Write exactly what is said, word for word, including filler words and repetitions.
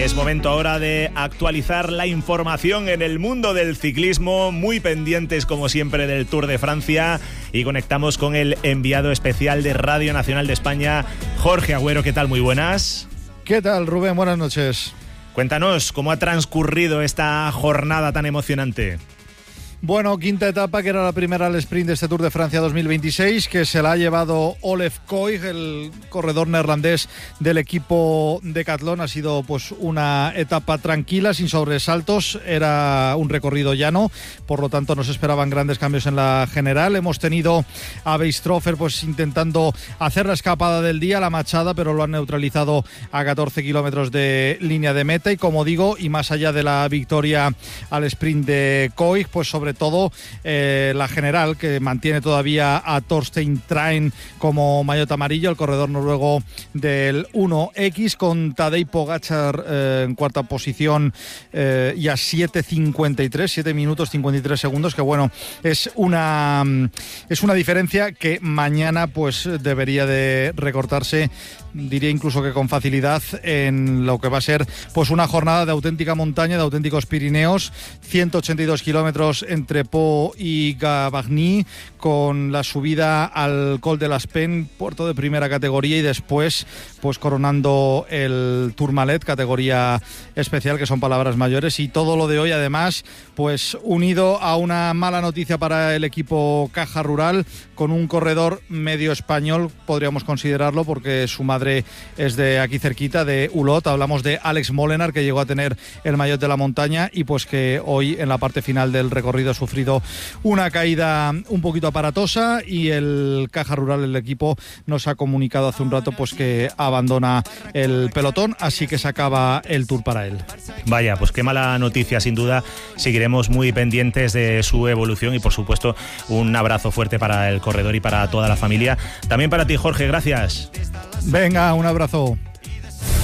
Es momento ahora de actualizar la información en el mundo del ciclismo, muy pendientes como siempre del Tour de Francia, y conectamos con el enviado especial de Radio Nacional de España, Jorge Agüero. ¿Qué tal? Muy buenas. ¿Qué tal, Rubén? Buenas noches. Cuéntanos, ¿cómo ha transcurrido esta jornada tan emocionante? Bueno, quinta etapa, que era la primera al sprint de este Tour de Francia dos mil veintiséis, que se la ha llevado Olef Koig, el corredor neerlandés del equipo Decathlon. Ha sido pues una etapa tranquila, sin sobresaltos, era un recorrido llano, por lo tanto no se esperaban grandes cambios en la general. Hemos tenido a Weistrofer pues intentando hacer la escapada del día, la machada, pero lo han neutralizado a catorce kilómetros de línea de meta, y como digo, y más allá de la victoria al sprint de Koig, pues sobre todo eh, la general, que mantiene todavía a Thorstein Train como maillot amarillo, el corredor noruego del uno equis, con Tadej Pogačar eh, en cuarta posición eh, y a siete cincuenta y tres, siete minutos cincuenta y tres segundos, que bueno, es una es una diferencia que mañana pues debería de recortarse, diría incluso que con facilidad, en lo que va a ser pues una jornada de auténtica montaña, de auténticos Pirineos, ciento ochenta y dos kilómetros entre Pau y Gavagny, con la subida al Col de l'Aspen, puerto de primera categoría, y después pues coronando el Tourmalet, categoría especial, que son palabras mayores. Y todo lo de hoy, además, pues unido a una mala noticia para el equipo Caja Rural, con un corredor medio español, podríamos considerarlo, porque su madre es de aquí cerquita, de Ulot. Hablamos de Alex Molenaar, que llegó a tener el maillot de la montaña y pues que hoy en la parte final del recorrido ha sufrido una caída un poquito aparatosa, y el Caja Rural, el equipo, nos ha comunicado hace un rato pues que abandona el pelotón, así que se acaba el Tour para él. Vaya, pues qué mala noticia, sin duda. Seguiremos muy pendientes de su evolución, y por supuesto un abrazo fuerte para el corredor y para toda la familia. También para ti, Jorge, gracias. Venga, un abrazo.